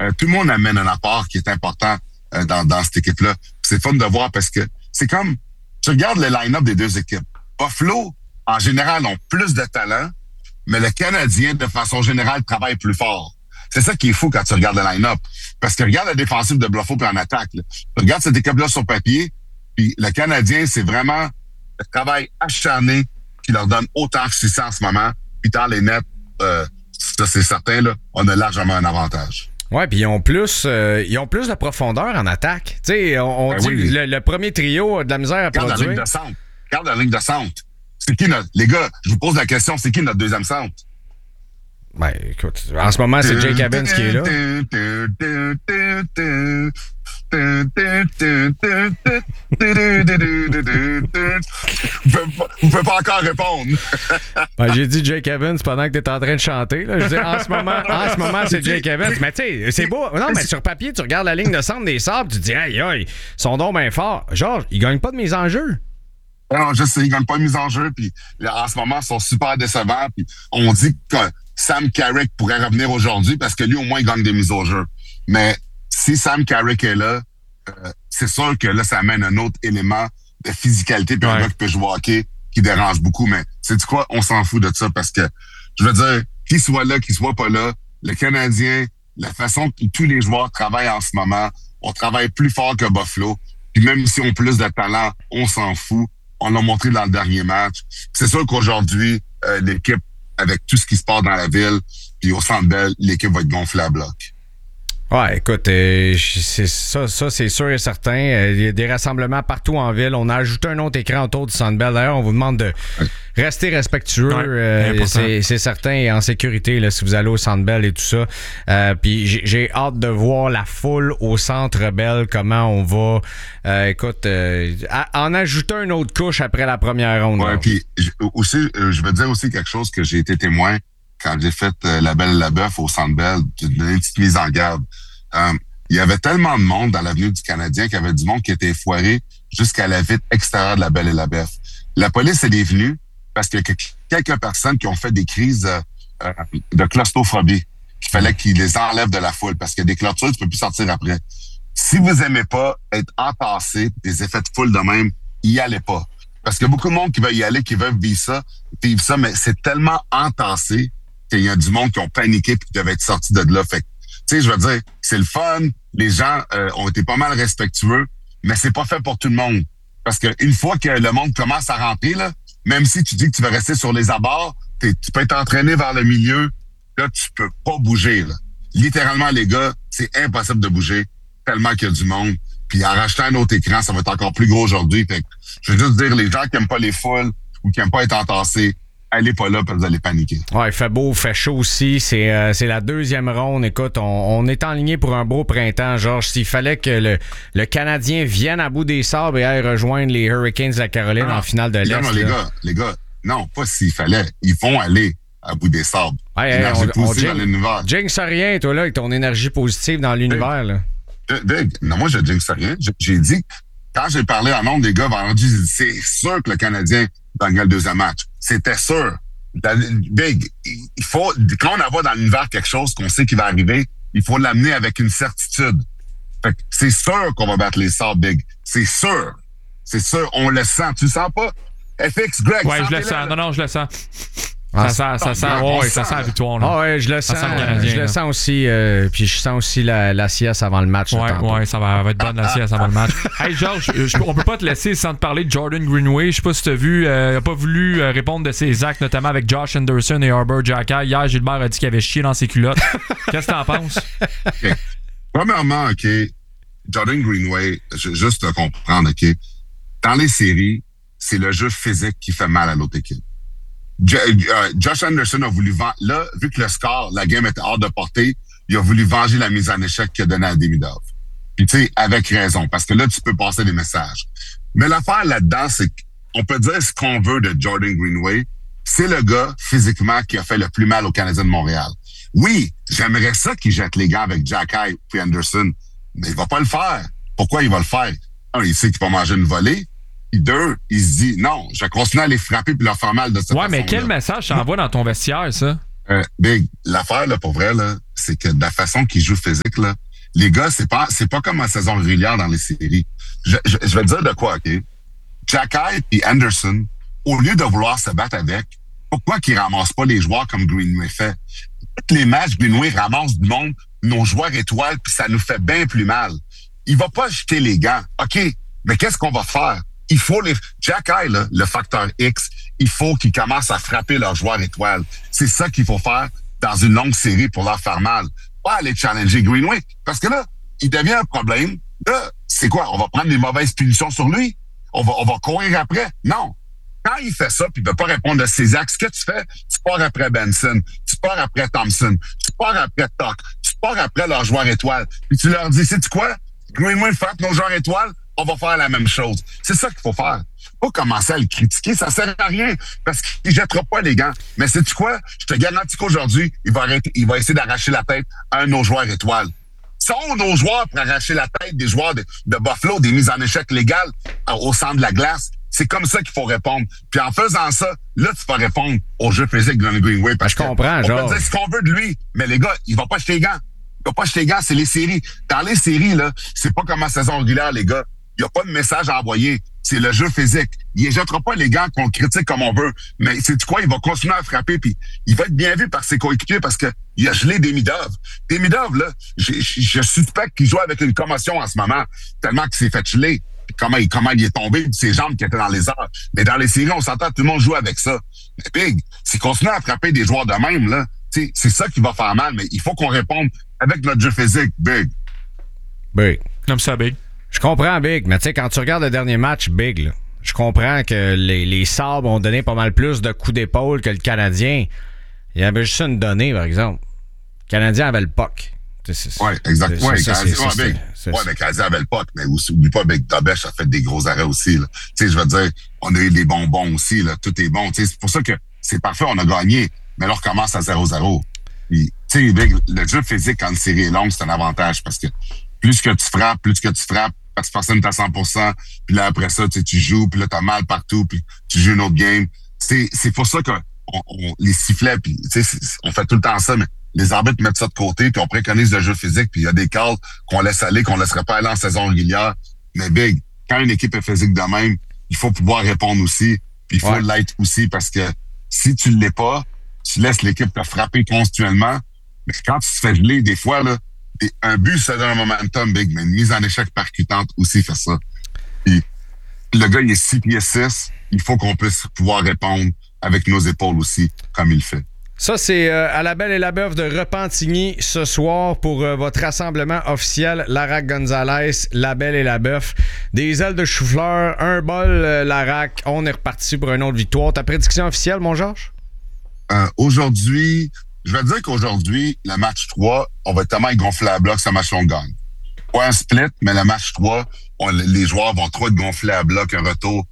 Tout le monde amène un apport qui est important dans cette équipe-là. C'est fun de voir parce que c'est comme, tu regardes le line-up des deux équipes. Buffalo, en général, ont plus de talent, mais le Canadien, de façon générale, travaille plus fort. C'est ça qui est fou quand tu regardes le line-up. Parce que regarde la défensive de Buffalo puis en attaque. Là. Regarde cette équipe-là sur papier, puis le Canadien, c'est vraiment le travail acharné qui leur donne autant que c'est en ce moment. Puis dans les nets, ça c'est certain, là, on a largement un avantage. Ouais, puis ils ont plus de profondeur en attaque. Tu sais, on dit oui. le premier trio a de la misère à produire. Regarde la ligne de centre. C'est qui notre... Les gars, je vous pose la question, c'est qui notre deuxième centre? Ben, écoute, en ce moment, c'est Jake Evans qui est là. Vous pouvez pas encore répondre. Ben, j'ai dit Jake Evans pendant que t'es en train de chanter. Là. Je dis, en ce moment, c'est Jake Evans. Mais tu sais, c'est beau. Non, mais sur papier, tu regardes la ligne de centre des Sabres, tu te dis, aïe, ils sont donc bien forts. Georges, ils gagnent pas de mise en jeu. Non, je sais, ils gagnent pas de mise en jeu. Puis en ce moment, ils sont super décevants. Puis on dit que Sam Carrick pourrait revenir aujourd'hui parce que lui, au moins, il gagne des mises au jeu. Mais si Sam Carrick est là, c'est sûr que là, ça amène un autre élément de physicalité puis un gars qui peut jouer au hockey qui dérange beaucoup. Mais c'est du quoi? On s'en fout de ça parce que, je veux dire, qu'il soit là, qu'il soit pas là, le Canadien, la façon que tous les joueurs travaillent en ce moment, on travaille plus fort que Buffalo. Puis même si on a plus de talent, on s'en fout. On l'a montré dans le dernier match. C'est sûr qu'aujourd'hui, l'équipe, avec tout ce qui se passe dans la ville, puis au Centre Bell, l'équipe va être gonflée à bloc. Ouais, écoute, c'est ça, c'est sûr et certain. Il y a des rassemblements partout en ville. On a ajouté un autre écran autour du Centre Bell. D'ailleurs, on vous demande de rester respectueux. C'est certain et en sécurité là, si vous allez au Centre Bell et tout ça. Puis j'ai hâte de voir la foule au Centre Bell, comment on va, en ajouter une autre couche après la première ronde. Ouais, puis aussi, je veux dire aussi quelque chose que j'ai été témoin quand j'ai fait La Belle et la Bœuf au Centre Bell, une petite mise en garde. Il y avait tellement de monde dans l'avenue du Canadien qu'il y avait du monde qui était foiré jusqu'à la vitre extérieure de La Belle et la Bœuf. La police, elle est venue parce qu'il y a quelques personnes qui ont fait des crises de claustrophobie. Il fallait qu'ils les enlèvent de la foule parce qu'il y a des clôtures, tu peux plus sortir après. Si vous aimez pas être entassé, des effets de foule de même, y allez pas. Parce qu'il y a beaucoup de monde qui veut y aller, qui veulent vivre ça, mais c'est tellement entassé qu'il y a du monde qui ont paniqué et qui devaient être sortis de là. Fait que, tu sais, je veux dire, c'est le fun. Les gens ont été pas mal respectueux, mais c'est pas fait pour tout le monde. Parce que une fois que le monde commence à rentrer, là, même si tu dis que tu vas rester sur les abords, tu peux être entraîné vers le milieu. Là, tu peux pas bouger. Là. Littéralement, les gars, c'est impossible de bouger tellement qu'il y a du monde. Puis en rachetant un autre écran, ça va être encore plus gros aujourd'hui. Fait que, je veux juste dire, les gens qui aiment pas les foules ou qui aiment pas être entassés, allez pas là parce que vous allez paniquer. Ouais, il fait beau, il fait chaud aussi. C'est la deuxième ronde. Écoute, on est enligné pour un beau printemps, Georges. S'il fallait que le Canadien vienne à bout des Sabres et aille rejoindre les Hurricanes de la Caroline en finale de l'Est. Non, les gars, non, pas s'il fallait. Ils vont aller à bout des Sabres. Ouais, on jinx rien, toi, là, avec ton énergie positive dans l'univers. Là. Big, non, moi, je jinx rien. J'ai dit, quand j'ai parlé en nom des gars vendredi, j'ai dit, c'est sûr que le Canadien gagne le deuxième match. C'était sûr. Big, il faut, quand on envoie dans l'univers quelque chose qu'on sait qui va arriver, il faut l'amener avec une certitude. Fait que c'est sûr qu'on va battre les Sabres, Big. C'est sûr. C'est sûr. On le sent. Tu le sens pas? FX, Greg. Ouais, je le sens. Non, je le sens. Ça sent la victoire. Là. Ah ouais, je le sens. Je le sens aussi. Puis je sens aussi la sieste avant le match. Ouais, ça va être bonne la sieste avant le match. Hey Georges, on peut pas te laisser sans te parler de Jordan Greenway. Je sais pas si tu as vu, il a pas voulu répondre de ses actes, notamment avec Josh Anderson et Arbor Xhekaj. Hier, Gilbert a dit qu'il avait chié dans ses culottes. Qu'est-ce que t'en penses? Okay. Premièrement, OK, Jordan Greenway, juste te comprendre, OK, dans les séries, c'est le jeu physique qui fait mal à l'autre équipe. Josh Anderson a voulu là, vu que le score, la game était hors de portée, il a voulu venger la mise en échec qu'il a donnée à Demidov. Puis tu sais, avec raison, parce que là, tu peux passer des messages. Mais l'affaire là-dedans, c'est qu'on peut dire ce qu'on veut de Jordan Greenway. C'est le gars, physiquement, qui a fait le plus mal aux Canadiens de Montréal. Oui, j'aimerais ça qu'il jette les gants avec Xhekaj puis Anderson, mais il va pas le faire. Pourquoi il va le faire? Un, il sait qu'il va manger une volée. Deux, il se dit, non, je vais continuer à les frapper puis leur faire mal de cette façon-là. Ouais, mais quel message t'envoies dans ton vestiaire, ça? Big, l'affaire, là, pour vrai, là, c'est que de la façon qu'ils jouent physique, là, les gars, c'est pas comme en saison régulière dans les séries. Je vais te dire de quoi, OK? Jacky et Anderson, au lieu de vouloir se battre avec, pourquoi qu'ils ramassent pas les joueurs comme Greenway fait? Tous les matchs, Greenway ramasse du monde, nos joueurs étoiles, puis ça nous fait bien plus mal. Il va pas jeter les gants. OK, mais qu'est-ce qu'on va faire? Il faut Jacky, là, le facteur X, il faut qu'ils commencent à frapper leurs joueurs étoiles. C'est ça qu'il faut faire dans une longue série pour leur faire mal. Pas aller challenger Greenway. Parce que là, il devient un problème. Là, c'est quoi? On va prendre des mauvaises punitions sur lui? On va courir après? Non. Quand il fait ça, puis il veut pas répondre à ses actes, ce que tu fais, tu pars après Benson, tu pars après Thompson, tu pars après Tuck, tu pars après leurs joueurs étoiles. Puis tu leur dis, sais-tu quoi? Greenway frappe nos joueurs étoiles, on va faire la même chose. C'est ça qu'il faut faire. Pas commencer à le critiquer, ça sert à rien, parce qu'il jettera pas les gants. Mais sais-tu quoi? Je te garantis qu'aujourd'hui, il va essayer d'arracher la tête à un de nos joueurs étoiles. Sont nos joueurs pour arracher la tête des joueurs de Buffalo, des mises en échec légales au centre de la glace? C'est comme ça qu'il faut répondre. Puis en faisant ça, là, tu vas répondre au jeu physique de Greenway. Parce je comprends, on peut dire ce qu'on veut de lui, mais les gars, il va pas jeter les gants. Il va pas jeter les gants, c'est les séries. Dans les séries, là, c'est pas comme en saison régulière, les gars. Il n'y a pas de message à envoyer. C'est le jeu physique. Il ne jettera pas les gants qu'on critique comme on veut. Mais c'est quoi? Il va continuer à frapper, puis il va être bien vu par ses coéquipiers parce que il a gelé Demidov. Demidov, là, je suspecte qu'il joue avec une commotion en ce moment, tellement qu'il s'est fait geler. Puis comment il est tombé de ses jambes qui étaient dans les airs. Mais dans les séries, on s'entend, tout le monde joue avec ça. Mais Big, s'il continue à frapper des joueurs de même, là, c'est ça qui va faire mal. Mais il faut qu'on réponde avec notre jeu physique, Big. Big. Comme ça, Big. Je comprends, Big, mais tu sais, quand tu regardes le dernier match, Big, là, je comprends que les Sabres ont donné pas mal plus de coups d'épaule que le Canadien. Il y avait juste une donnée, par exemple. Le Canadien avait le puck. Oui, exactement. Oui, le Canadien avait le puck, mais oublie pas, Big Dobesh a fait des gros arrêts aussi. Tu sais, je veux dire, on a eu des bonbons aussi, là, tout est bon. C'est pour ça que c'est parfait, on a gagné, mais là, on recommence à 0-0. Tu sais, Big, le jeu physique quand une série est longue, c'est un avantage parce que plus que tu frappes, parce que personne est à 100%, puis là, après ça, tu joues, puis là, t'as mal partout, puis tu joues une autre game. C'est pour ça que les sifflets, puis on fait tout le temps ça, mais les arbitres mettent ça de côté, puis on préconise le jeu physique, puis il y a des calls qu'on laisse aller, qu'on laisserait pas aller en saison régulière. Mais Big, quand une équipe est physique de même, il faut pouvoir répondre aussi, puis il faut l'être aussi, parce que si tu l'es pas, tu laisses l'équipe te frapper continuellement, mais quand tu te fais geler, des fois, là, un but, ça donne un momentum, Big, mais une mise en échec percutante aussi fait ça. Puis, le gars, il est 6 pieds 6. Il faut qu'on puisse pouvoir répondre avec nos épaules aussi, comme il le fait. Ça, c'est à la Belle et la Bœuf de Repentigny ce soir pour votre rassemblement officiel. Larac Gonzalez, la Belle et la Bœuf. Des ailes de chou-fleur, un bol Larac. On est reparti pour une autre victoire. Ta prédiction officielle, mon Georges? Aujourd'hui, je vais te dire qu'aujourd'hui, le match 3, on va tellement être gonflé à bloc, ce match on gagne. Pas un split, mais le match 3, les joueurs vont trop être gonflés à bloc, un retour.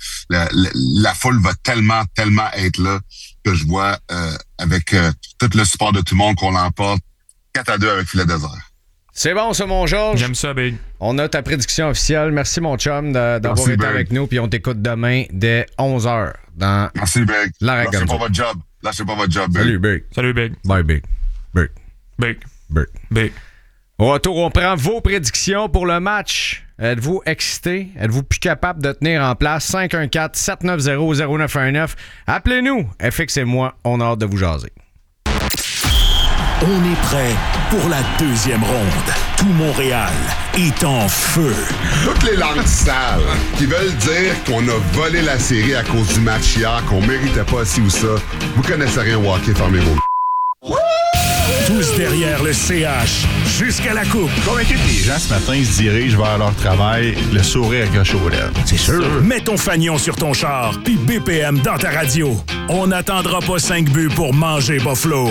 La foule va tellement être là que je vois avec tout le support de tout le monde qu'on l'emporte 4-2 avec Filet Désert. C'est bon, ça, mon Georges. J'aime ça, Big. On a ta prédiction officielle. Merci, mon chum, d'avoir été avec nous. Puis on t'écoute demain dès 11h dans Merci, Big. Lâchez pas votre job. Lâchez pas votre job, Big. Salut, Big. Salut, Big. Bye, Big. Big. Big. Big. Big. Au retour, on prend vos prédictions pour le match. Êtes-vous excité? Êtes-vous plus capable de tenir en place? 514-790-0919. Appelez-nous. FX et moi, on a hâte de vous jaser. On est prêt pour la deuxième ronde. Tout Montréal est en feu. Toutes les langues sales qui veulent dire qu'on a volé la série à cause du match hier, qu'on méritait pas ci ou ça. Vous connaissez rien au hockey, fermez vos... Tous derrière le CH, jusqu'à la coupe. Convaincu que les gens ce matin se dirigent vers leur travail, le sourire accroché aux lèvres. C'est sûr. Mets ton fanion sur ton char, puis BPM dans ta radio. On n'attendra pas 5 buts pour manger Buffalo.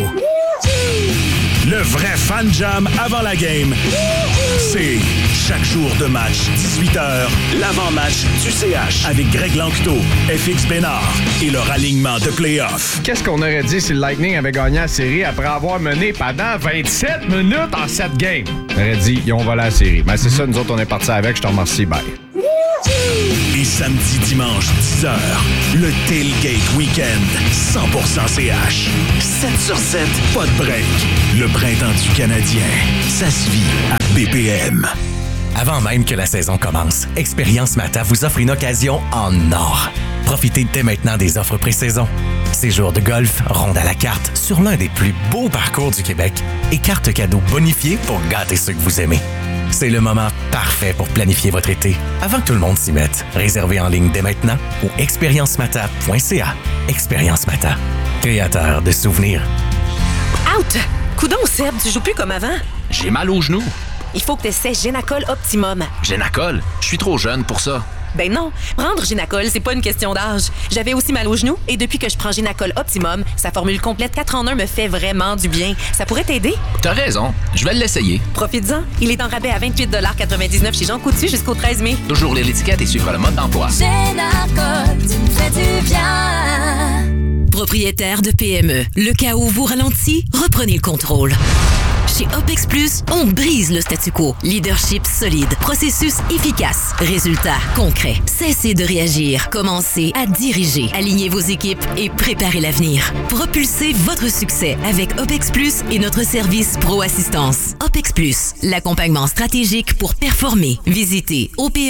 Le vrai fan jam avant la game, c'est chaque jour de match, 18h, l'avant-match du CH avec Greg Lanctot, FX Bénard et leur alignement de play-off. Qu'est-ce qu'on aurait dit si le Lightning avait gagné la série après avoir mené pendant 27 minutes en 7 games? On aurait dit, ils ont volé la série. Mais c'est ça, nous autres, on est partis avec. Je te remercie. Bye. Et samedi, dimanche, 10h, le Tailgate Weekend, 100% CH. 7 sur 7, pas de break. Le printemps du Canadien, ça se vit à BPM. Avant même que la saison commence, Expérience Mata vous offre une occasion en or. Profitez dès maintenant des offres pré-saison. Séjour de golf, ronde à la carte sur l'un des plus beaux parcours du Québec et cartes cadeaux bonifiées pour gâter ceux que vous aimez. C'est le moment parfait pour planifier votre été avant que tout le monde s'y mette. Réservez en ligne dès maintenant au expériencemata.ca. Expérience Mata, créateur de souvenirs. Out! Coudon, Seb, tu joues plus comme avant? J'ai mal au genou. Il faut que tu essaies Génacol Optimum. Génacol? Je suis trop jeune pour ça. Ben non, prendre Génacol, c'est pas une question d'âge. J'avais aussi mal au genou et depuis que je prends Génacol Optimum, sa formule complète 4 en 1 me fait vraiment du bien. Ça pourrait t'aider? T'as raison, je vais l'essayer. Profites-en. Il est en rabais à 28,99 chez Jean Coutu jusqu'au 13 mai. Toujours lire l'étiquette et suivre le mode d'emploi. Génacol, tu me fais du bien. Propriétaire de PME, le chaos vous ralentit, reprenez le contrôle. Chez OPEX Plus, on brise le statu quo. Leadership solide, processus efficace, résultats concrets. Cessez de réagir, commencez à diriger. Alignez vos équipes et préparez l'avenir. Propulsez votre succès avec OPEX Plus et notre service Pro Assistance. OPEX Plus, l'accompagnement stratégique pour performer. Visitez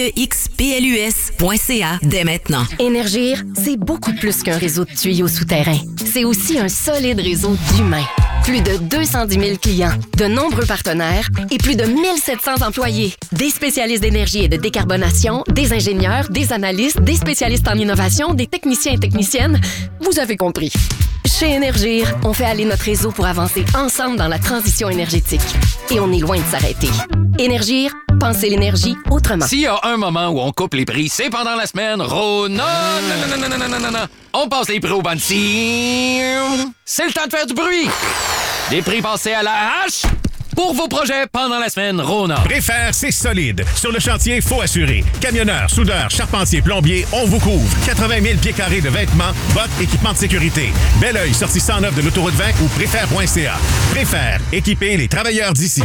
opexplus.ca dès maintenant. Énergir, c'est beaucoup plus qu'un réseau de tuyaux souterrains. C'est aussi un solide réseau d'humains. Plus de 210 000 clients, de nombreux partenaires et plus de 1700 employés. Des spécialistes d'énergie et de décarbonation, des ingénieurs, des analystes, des spécialistes en innovation, des techniciens et techniciennes. Vous avez compris. Chez Énergir, on fait aller notre réseau pour avancer ensemble dans la transition énergétique. Et on est loin de s'arrêter. Énergir, pensez l'énergie autrement. S'il y a un moment où on coupe les prix, c'est pendant la semaine Rona. Non. On passe les prix au Bansi. C'est le temps de faire du bruit. Les prix passés à la hache pour vos projets pendant la semaine Rona. Préfère, c'est solide. Sur le chantier, faut assurer. Camionneurs, soudeurs, charpentiers, plombiers, on vous couvre. 80 000 pieds carrés de vêtements, bottes, équipements de sécurité. Bel oeil, sortie 109 de l'autoroute 20 ou préfère.ca. Préfère, équiper les travailleurs d'ici.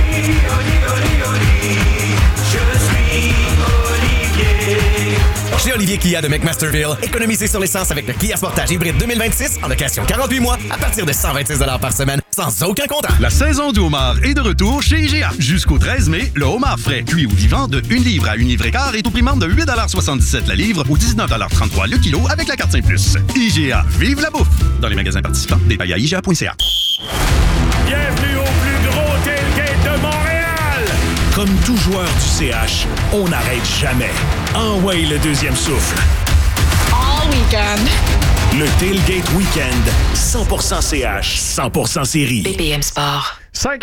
Je suis Olivier. Chez Olivier Kia de McMasterville, économisez sur l'essence avec le Kia Sportage hybride 2026 en location 48 mois à partir de 126 $ par semaine, sans aucun comptant. La saison du homard est de retour chez IGA. Jusqu'au 13 mai, le homard frais, cuit ou vivant de 1 livre à 1 livre et quart est au prix membre de 8,77 la livre ou 19,33 le kilo avec la carte Saint-Plus. IGA, vive la bouffe! Dans les magasins participants, détails à IGA.ca. Bienvenue au plus gros tailgate de Montréal! Comme tout joueur du CH, on n'arrête jamais. Envoie le deuxième souffle. All weekend. Le Tailgate Weekend, 100% CH, 100% série. BPM Sport.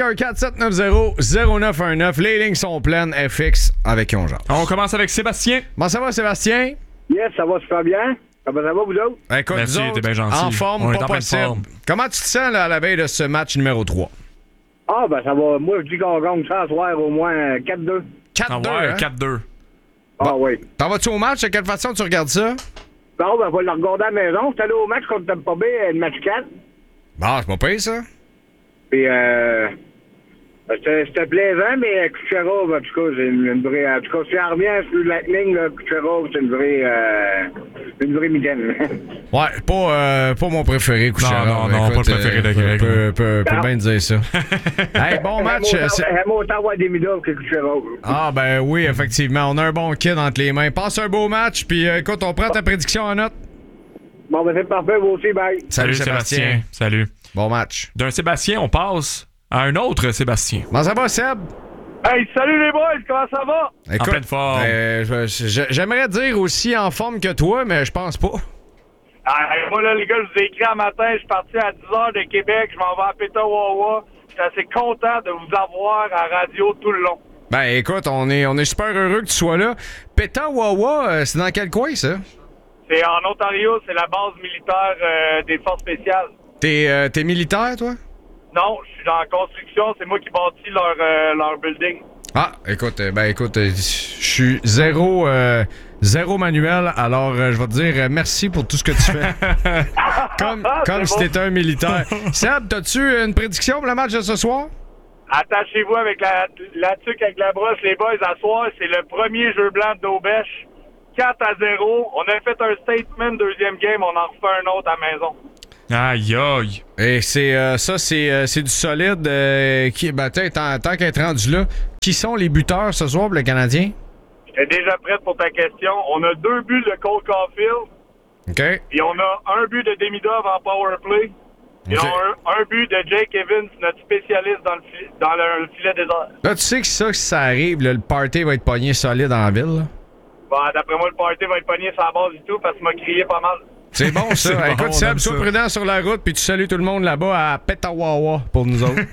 514-790-0919. Les lignes sont pleines. FX avec qui on jase. On commence avec Sébastien. Comment ça va, Sébastien? Yes, ça va super bien. Comment ça va, vous autres? Écoute, merci, t'es bien gentil. En forme, pas possible. Comment tu te sens là, à la veille de ce match numéro 3? Ah, ben ça va. Moi, je dis qu'on gagne ça ce soir au moins 4-2. 4-2, hein? 4-2. Ah, oui. T'en vas-tu au match? De quelle façon tu regardes ça? Bon, ben, on va le regarder à la maison. J'étais allé au match contre Tampa Bay, le match 4. Bon, c'est pas pire, ça. Puis, c'était plaisant, mais Kucherov, en tout cas, c'est une vraie... En tout cas, si on revient sur la ligne, là, Kucherov, c'est une vraie mitaine. Ouais, pas mon préféré, Kucherov. Non, pas le préféré de Greg. Peut bien dire ça. Hey, bon match. J'aime autant avoir des médailles que Kucherov. Ah, ben oui, effectivement. On a un bon kid entre les mains. Passe un beau match, puis écoute, on prend ta prédiction en note. Bon, ben c'est parfait, vous aussi, bye. Salut Sébastien. Salut. Bon match. D'un Sébastien, on passe à un autre Sébastien. Comment ça va, Seb? Hey, salut les boys, comment ça va? Écoute, en pleine forme. J'aimerais dire aussi en forme que toi, mais je pense pas. Moi, là, les gars, je vous ai écrit un matin, je suis parti à 10h de Québec, je m'en vais à Pétawawa. Je suis assez content de vous avoir à radio tout le long. Ben, écoute, on est super heureux que tu sois là. Pétawawa, c'est dans quel coin, ça? C'est en Ontario, c'est la base militaire des forces spéciales. T'es militaire, toi? Non, je suis dans la construction, c'est moi qui bâtis leur building. Ah, écoute, je suis zéro manuel, alors je vais te dire merci pour tout ce que tu fais. comme si t'étais un militaire. Seb, t'as-tu une prédiction pour le match de ce soir? Attachez-vous avec la tuque avec la brosse, les boys, à soir, c'est le premier jeu blanc d'Aubèche. 4-0. On a fait un statement, deuxième game, on en refait un autre à la maison. Aïe, aïe. Et c'est du solide. Tant qu'être rendu là, qui sont les buteurs ce soir pour le Canadien? J'étais déjà prête pour ta question. On a 2 buts de Cole Caulfield. OK. Puis on a un but de Demidov en powerplay. Puis on a un but de Jake Evans, notre spécialiste dans le filet des airs. Là, tu sais que ça, si ça arrive, là, le party va être pogné solide en ville. Là. Bah, d'après moi, le party va être pogné sur la base du tout parce qu'il m'a crié pas mal. C'est bon, ça. C'est Écoute, bon, Seb, sois prudent sur la route, puis tu salues tout le monde là-bas à Petawawa pour nous autres.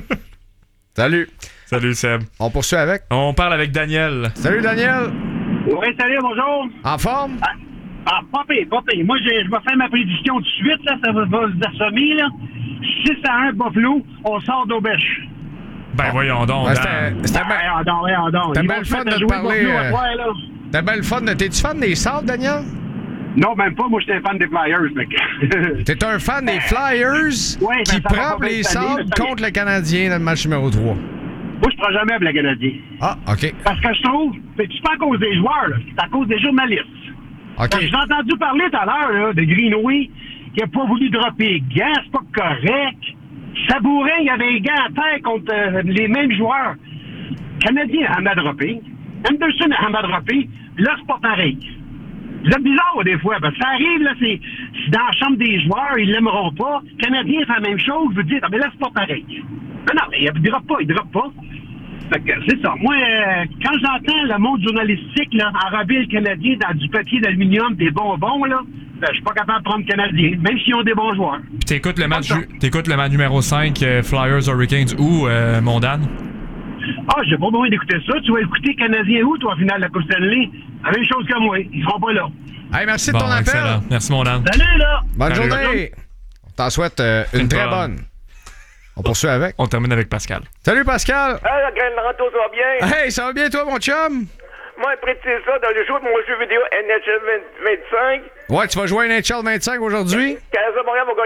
Salut. Salut, Seb. On poursuit avec? On parle avec Daniel. Salut, Daniel. Oui, salut, bonjour. En forme? Pas pire. Moi, je vais faire ma prédiction tout de suite, là. Ça va se assommer, là. 6-1 Buffalo, on sort d'Auberche. Ben, voyons donc. C'était bien le fun de te parler. C'était bien le fun. T'es-tu fan des Sabres, Daniel? Non, même pas. Moi, j'étais un fan des Flyers, mec. T'es un fan des Flyers qui prend les Sabres contre le Canadien dans le match numéro 3. Moi, je prends jamais avec le Canadien. Ah, OK. Parce que je trouve, c'est pas à cause des joueurs, là, c'est à cause des journalistes. OK. J'ai entendu parler tout à l'heure là, de Greenway qui a pas voulu dropper les gants, c'est pas correct. Sabourin, il y avait les gants à terre contre les mêmes joueurs. Le Canadien a mal droppé. Anderson a mal droppé. Là, c'est pas pareil. Vous êtes bizarre, des fois, parce que ça arrive, là, c'est dans la chambre des joueurs, ils l'aimeront pas. Le Canadien fait la même chose, vous dites, mais là, c'est pas pareil. Non, mais il droppe pas. Fait que c'est ça. Moi, quand j'entends le monde journalistique, là, enrober le Canadien dans du papier d'aluminium, des bonbons, là, ben, je suis pas capable de prendre le Canadien, même s'ils ont des bons joueurs. Puis t'écoutes le match numéro 5, Flyers Hurricanes, où, mon Dan? Ah, j'ai pas besoin d'écouter ça. Tu vas écouter Canadien où, toi, au final de la Coupe Stanley? La même chose que moi. Ils seront pas là. Hey, merci de ton appel. Excellent. Merci, mon Dan. Salut, là! Bonne journée! On t'en souhaite une très bonne. On poursuit avec. On termine avec Pascal. Salut, Pascal! Hey, la graine Ranto, ça va bien? Hey, ça va bien, toi, mon chum? Moi, après ça, dans le jeu de mon jeu vidéo NHL 25. Ouais, tu vas jouer à NHL 25 aujourd'hui? Canadien Montréal va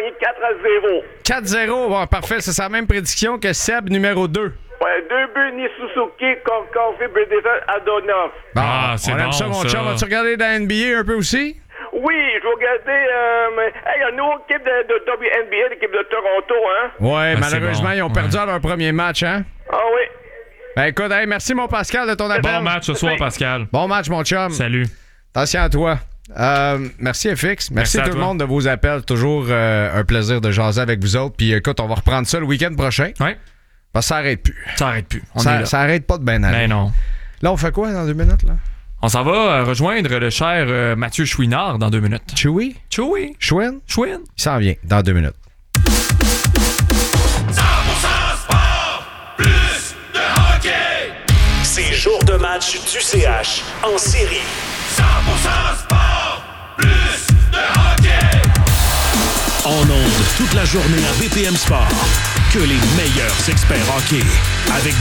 gagner 4-0. 4-0, bon, parfait. C'est la même prédiction que Seb, numéro 2. Ouais, 2 buts, Ni Suzuki, Corfi, Bredesen, Adonov. Ah, c'est bon, on aime ça, mon chum. Vas-tu regarder dans la NBA un peu aussi? Oui, je vais regarder. Il y a une autre équipe de WNBA, l'équipe de Toronto, hein? Ouais, malheureusement, ils ont perdu à leur premier match, hein? Ah oui. Ben écoute, hey, merci, mon Pascal, de ton appel. Bon match ce soir, Pascal. Bon match, mon chum. Salut. Attention à toi. Merci, FX. Merci à tout le monde de vos appels. Toujours un plaisir de jaser avec vous autres. Puis écoute, on va reprendre ça le week-end prochain. Oui. Parce que ça arrête plus. Ça arrête plus. Ça arrête pas de ben aller. Ben non. Là, on fait quoi dans 2 minutes, là? On s'en va rejoindre le cher Mathieu Chouinard dans 2 minutes. Chewy? Chouin? Il s'en vient dans 2 minutes. 100% sport, plus de hockey. C'est jour de match du CH en série. 100% sport, plus de hockey. En ondes toute la journée à BPM Sport. Que les meilleurs experts hockey. Avec